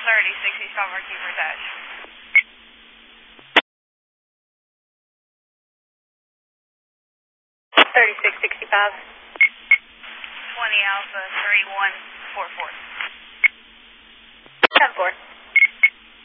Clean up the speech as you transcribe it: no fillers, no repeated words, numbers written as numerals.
3060 Stalker Keeper Dash. 3665. 20 Alpha 3144.